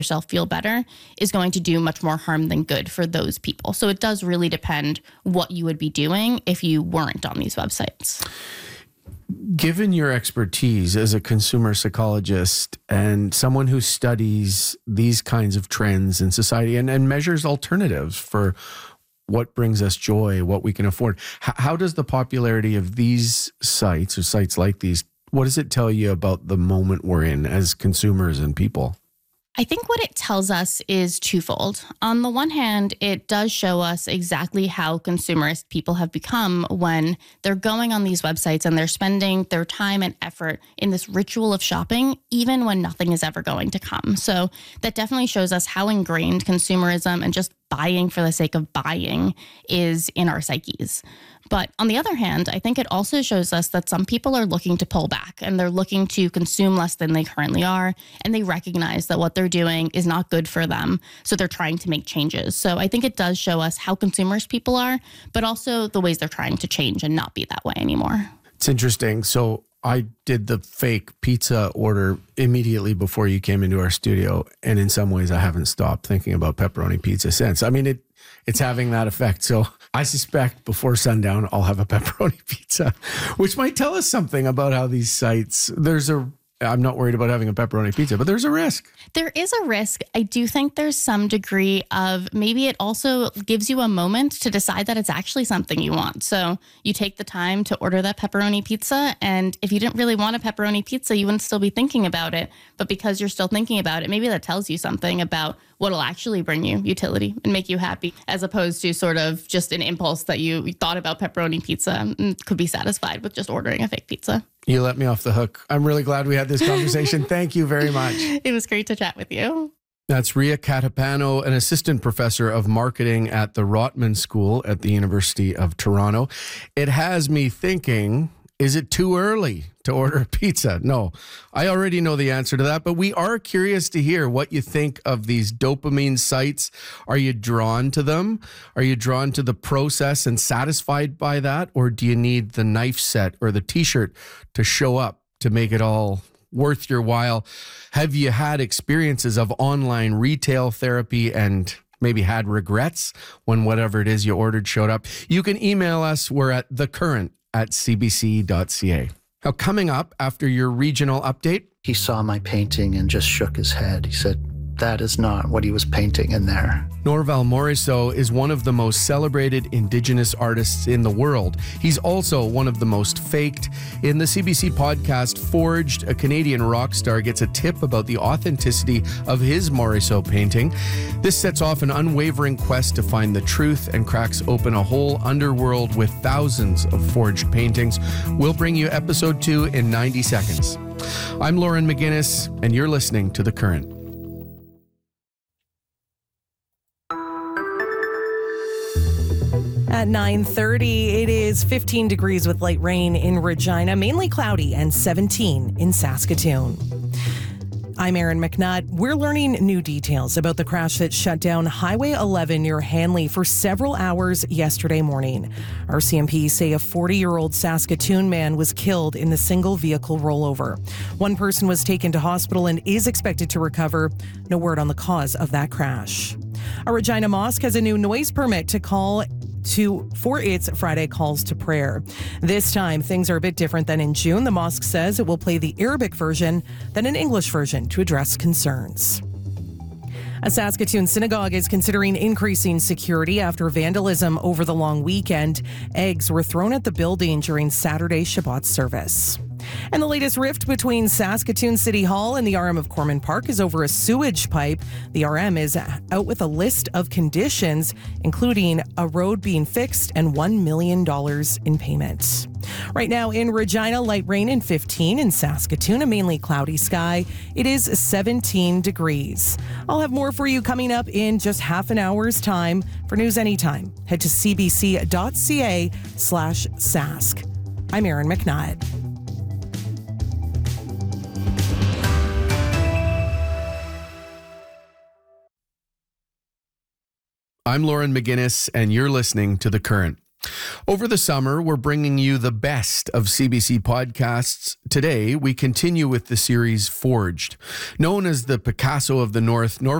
yourself feel better is going to do much more harm than good for those people. So it does really depend what you would be doing if you weren't on these websites. Given your expertise as a consumer psychologist and someone who studies these kinds of trends in society and measures alternatives for what brings us joy, what we can afford, how does the popularity of these sites or sites like these, what does it tell you about the moment we're in as consumers and people? I think what it tells us is twofold. On the one hand, it does show us exactly how consumerist people have become when they're going on these websites and they're spending their time and effort in this ritual of shopping, even when nothing is ever going to come. So that definitely shows us how ingrained consumerism and just buying for the sake of buying is in our psyches. But on the other hand, I think it also shows us that some people are looking to pull back and they're looking to consume less than they currently are. And they recognize that what they're doing is not good for them. So they're trying to make changes. So I think it does show us how consumers people are, but also the ways they're trying to change and not be that way anymore. It's interesting. So I did the fake pizza order immediately before you came into our studio. And in some ways, I haven't stopped thinking about pepperoni pizza since. I mean, it's having that effect. So I suspect before sundown, I'll have a pepperoni pizza, which might tell us something about how these sites, I'm not worried about having a pepperoni pizza, but there's a risk. There is a risk. I do think there's some degree of maybe it also gives you a moment to decide that it's actually something you want. So you take the time to order that pepperoni pizza. And if you didn't really want a pepperoni pizza, you wouldn't still be thinking about it. But because you're still thinking about it, maybe that tells you something about what'll actually bring you utility and make you happy, as opposed to sort of just an impulse that you thought about pepperoni pizza and could be satisfied with just ordering a fake pizza. You let me off the hook. I'm really glad we had this conversation. Thank you very much. It was great to chat with you. That's Ria Catapano, an assistant professor of marketing at the Rotman School at the University of Toronto. It has me thinking, is it too early to order a pizza? No, I already know the answer to that, but we are curious to hear what you think of these dopamine sites. Are you drawn to them? Are you drawn to the process and satisfied by that? Or do you need the knife set or the t-shirt to show up to make it all worth your while? Have you had experiences of online retail therapy and maybe had regrets when whatever it is you ordered showed up? You can email us. We're at thecurrent@cbc.ca. Now, coming up after your regional update. He saw my painting and just shook his head. He said, that is not what he was painting in there. Norval Morisseau is one of the most celebrated Indigenous artists in the world. He's also one of the most faked. In the CBC podcast Forged, a Canadian rock star gets a tip about the authenticity of his Morisseau painting. This sets off an unwavering quest to find the truth and cracks open a whole underworld with thousands of forged paintings. We'll bring you episode 2 in 90 seconds. I'm Lauren McGinnis, and you're listening to The Current. At 9:30, it is 15 degrees with light rain in Regina, mainly cloudy, and 17 in Saskatoon. I'm Erin McNutt. We're learning new details about the crash that shut down Highway 11 near Hanley for several hours yesterday morning. RCMP say a 40-year-old Saskatoon man was killed in the single vehicle rollover. One person was taken to hospital and is expected to recover. No word on the cause of that crash. A Regina mosque has a new noise permit for its Friday calls to prayer. This time, things are a bit different than in June. The mosque says it will play the Arabic version, then an English version to address concerns. A Saskatoon synagogue is considering increasing security after vandalism over the long weekend. Eggs were thrown at the building during Saturday's Shabbat service. And the latest rift between Saskatoon City Hall and the RM of Corman Park is over a sewage pipe. The RM is out with a list of conditions, including a road being fixed and $1 million in payments. Right now in Regina, light rain and 15. In Saskatoon, a mainly cloudy sky. It is 17 degrees. I'll have more for you coming up in just half an hour's time. For news anytime, head to cbc.ca/sask. I'm Erin McNutt. I'm Lauren McGinnis, and you're listening to The Current. Over the summer, we're bringing you the best of CBC podcasts. Today, we continue with the series Forged. Known as the Picasso of the North,